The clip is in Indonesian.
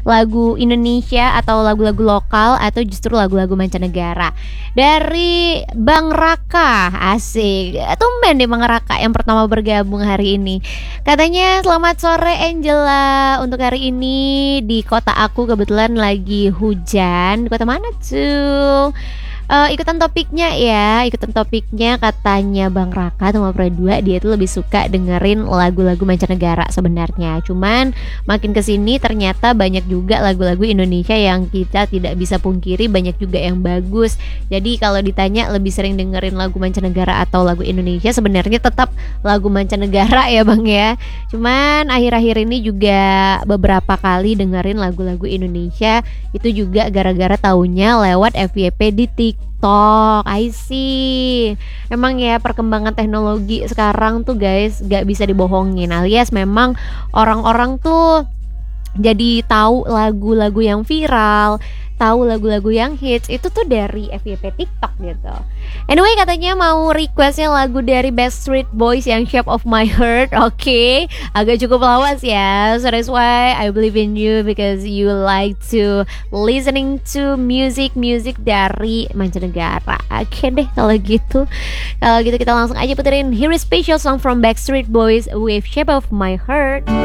lagu Indonesia atau lagu-lagu lokal atau justru lagu-lagu mancanegara. Dari Bang Raka, asik. Tumben deh Bang Raka yang pertama bergabung hari ini. Katanya selamat sore Angela. Untuk hari ini di kota aku kebetulan lagi hujan. Di kota mana tuh? Ikutan topiknya katanya Bang Raka sama Pradua dia tuh lebih suka dengerin lagu-lagu mancanegara sebenarnya. Cuman makin kesini ternyata banyak juga lagu-lagu Indonesia yang kita tidak bisa pungkiri banyak juga yang bagus. Jadi kalau ditanya lebih sering dengerin lagu mancanegara atau lagu Indonesia, sebenarnya tetap lagu mancanegara ya Bang ya. Cuman akhir-akhir ini juga beberapa kali dengerin lagu-lagu Indonesia itu juga gara-gara taunya lewat FYP di TikTok. I see. Emang ya perkembangan teknologi sekarang tuh guys gak bisa dibohongin, alias memang orang-orang tuh jadi tahu lagu-lagu yang viral, tahu lagu-lagu yang hits itu tuh dari FYP TikTok gitu. Anyway, katanya mau requestnya lagu dari Backstreet Boys yang Shape of My Heart. Oke, agak cukup lawas ya. So that's why I believe in you because you like to listening to music dari mancanegara. Oke deh kalau gitu. Kalau gitu kita langsung aja puterin Here is Special Song from Backstreet Boys with Shape of My Heart.